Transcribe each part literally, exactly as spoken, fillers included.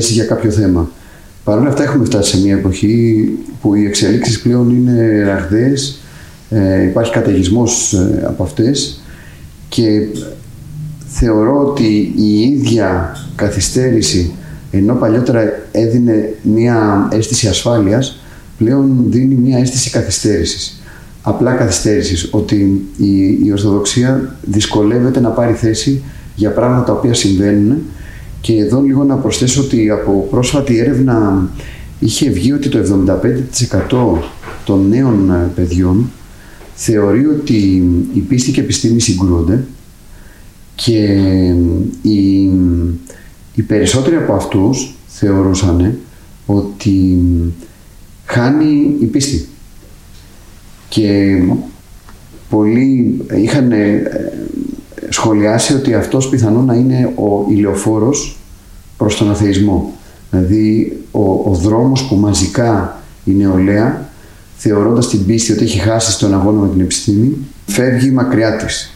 για κάποιο θέμα. Παρ' όλα αυτά έχουμε φτάσει σε μια εποχή που οι εξελίξεις πλέον είναι ραγδαίες, ε, υπάρχει καταιγισμός ε, από αυτές και θεωρώ ότι η ίδια καθυστέρηση, ενώ παλιότερα έδινε μια αίσθηση ασφάλειας, πλέον δίνει μια αίσθηση καθυστέρησης. Απλά καθυστέρησης, ότι η, η Ορθοδοξία δυσκολεύεται να πάρει θέση για πράγματα τα οποία συμβαίνουν. Και εδώ λίγο να προσθέσω ότι από πρόσφατη έρευνα είχε βγει ότι το εβδομήντα πέντε τοις εκατό των νέων παιδιών θεωρεί ότι η πίστη και η επιστήμη συγκρούονται και οι, οι περισσότεροι από αυτούς θεωρούσαν ότι χάνει η πίστη. Και πολλοί είχαν σχολιάσει ότι αυτός πιθανόν να είναι ο ηλεοφόρος προς τον αθεϊσμό. Δηλαδή ο, ο δρόμος που μαζικά η νεολαία, θεωρώντας την πίστη ότι έχει χάσει στον αγώνα με την επιστήμη, φεύγει μακριά της.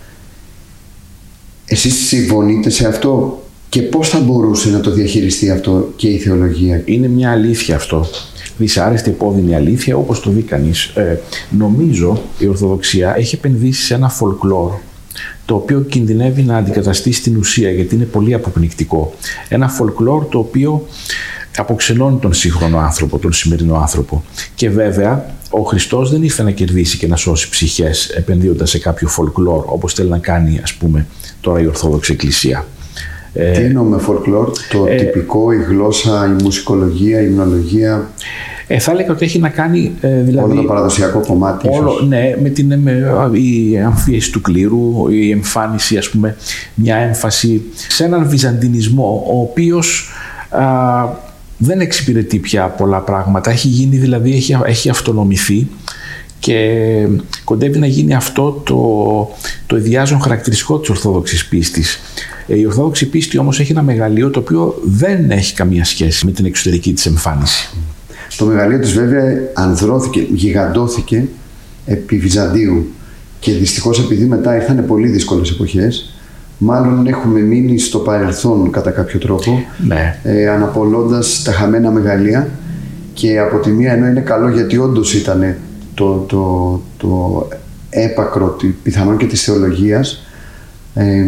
Εσείς συμφωνείτε σε αυτό και πώς θα μπορούσε να το διαχειριστεί αυτό και η θεολογία? Είναι μια αλήθεια αυτό. Δυσάρεστη, επώδυνη αλήθεια, όπως το δει κανείς. Ε, νομίζω η Ορθοδοξία έχει επενδύσει σε ένα folklore, το οποίο κινδυνεύει να αντικαταστήσει την ουσία, γιατί είναι πολύ αποπνικτικό. Ένα folklore το οποίο αποξενώνει τον σύγχρονο άνθρωπο, τον σημερινό άνθρωπο. Και βέβαια, ο Χριστός δεν ήρθε να κερδίσει και να σώσει ψυχές επενδύοντας σε κάποιο folklore, όπως θέλει να κάνει, ας πούμε, τώρα η Ορθόδοξη Εκκλησία. Τι εννοούμε folklore? Το ε, τυπικό, η γλώσσα, η μουσικολογία, η υμνολογία? Ε, θα έλεγα ότι έχει να κάνει. Ε, δηλαδή, όλο το παραδοσιακό κομμάτι. Όλο, ναι, με την με, η αμφίεση του κλήρου, η εμφάνιση, ας πούμε, μια έμφαση σε έναν βυζαντινισμό, ο οποίος α, δεν εξυπηρετεί πια πολλά πράγματα. Έχει γίνει, δηλαδή, έχει, έχει αυτονομηθεί και κοντεύει να γίνει αυτό το, το ιδιάζον χαρακτηριστικό της Ορθόδοξης πίστης. Η Ορθόδοξη πίστη όμως έχει ένα μεγαλείο το οποίο δεν έχει καμία σχέση με την εξωτερική της εμφάνιση. Το μεγαλείο της βέβαια ανδρώθηκε, γιγαντώθηκε επί Βυζαντίου και δυστυχώς επειδή μετά ήρθαν πολύ δύσκολες εποχές, μάλλον έχουμε μείνει στο παρελθόν κατά κάποιο τρόπο, ναι. ε, αναπολώντας τα χαμένα μεγαλεία, και από τη μία, ενώ είναι καλό γιατί όντως ήταν το, το, το έπακρο πιθανόν και της θεολογίας, ε,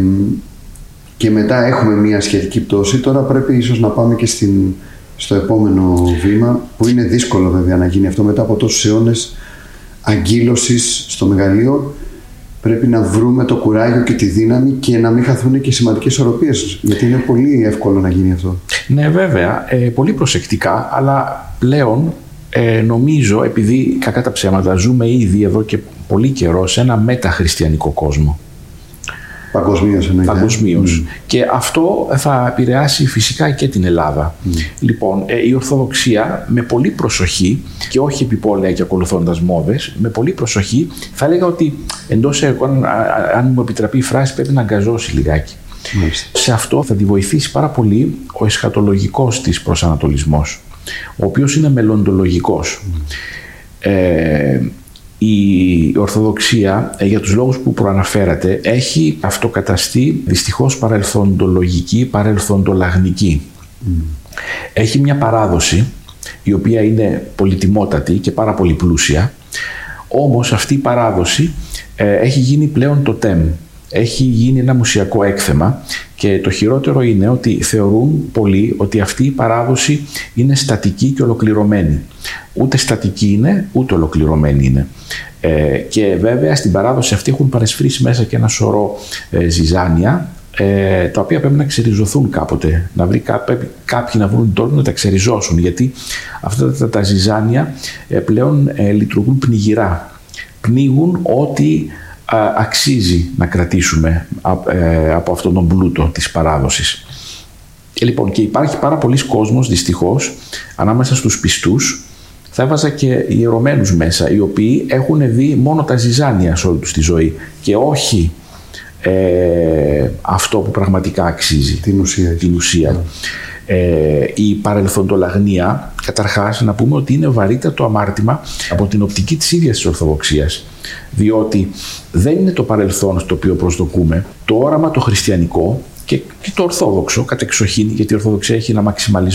και μετά έχουμε μία σχετική πτώση, τώρα πρέπει ίσως να πάμε και στην, στο επόμενο βήμα, που είναι δύσκολο βέβαια να γίνει αυτό μετά από τόσους αιώνες αγκύλωσης στο μεγαλείο. Πρέπει να βρούμε το κουράγιο και τη δύναμη και να μην χαθούν και σημαντικές ισορροπίες, γιατί είναι πολύ εύκολο να γίνει αυτό. Ναι, βέβαια, ε, πολύ προσεκτικά, αλλά πλέον ε, νομίζω, επειδή κακά τα ψέματα ζούμε ήδη εδώ και πολύ καιρό σε ένα μεταχριστιανικό κόσμο. Παγκοσμίως εννοείται. Παγκοσμίως. Mm. Και αυτό θα επηρεάσει φυσικά και την Ελλάδα. Mm. Λοιπόν, η Ορθοδοξία με πολύ προσοχή, και όχι επιπόλαια και ακολουθώντας μόδες, με πολύ προσοχή θα έλεγα ότι εντός εικόνων, αν μου επιτραπεί η φράση, πρέπει να αγκαζώσει λιγάκι. Mm. Σε αυτό θα τη βοηθήσει πάρα πολύ ο εσχατολογικός της προσανατολισμός, ο οποίος είναι μελλοντολογικός. Mm. Ε, Η Ορθοδοξία, για τους λόγους που προαναφέρατε, έχει αυτοκαταστεί δυστυχώς παρελθοντολογική, παρελθοντολαγνική. Mm. Έχει μια παράδοση η οποία είναι πολυτιμότατη και πάρα πολύ πλούσια, όμως αυτή η παράδοση ε, έχει γίνει πλέον το τεμ. Έχει γίνει ένα μουσιακό έκθεμα και το χειρότερο είναι ότι θεωρούν πολλοί ότι αυτή η παράδοση είναι στατική και ολοκληρωμένη. Ούτε στατική είναι, ούτε ολοκληρωμένη είναι. Ε, και βέβαια στην παράδοση αυτή έχουν παρεσφρήσει μέσα και ένα σωρό ε, ζυζάνια, ε, τα οποία πρέπει να ξεριζωθούν κάποτε. Να βρει, πρέπει κάποιοι να βρουν τον να τα ξεριζώσουν, γιατί αυτά τα, τα ζυζάνια ε, πλέον ε, λειτουργούν πνιγυρά. Πνίγουν ό,τι αξίζει να κρατήσουμε από αυτόν τον πλούτο της παράδοσης. Και λοιπόν, και υπάρχει πάρα πολλοί κόσμος, δυστυχώς, ανάμεσα στους πιστούς, θα έβαζα και ιερωμένους μέσα, οι οποίοι έχουν δει μόνο τα ζυζάνια σε όλη τους τη ζωή και όχι ε, αυτό που πραγματικά αξίζει. Την ουσία. Την ουσία. Yeah. Ε, η παρελθοντολαγνία, καταρχάς να πούμε ότι είναι βαρύτατο αμάρτημα από την οπτική της ίδιας της Ορθοδοξίας, διότι δεν είναι το παρελθόν στο οποίο προσδοκούμε. Το όραμα το χριστιανικό και, και το ορθόδοξο κατεξοχήν, γιατί η Ορθοδοξία έχει ένα μαξιμαλισμό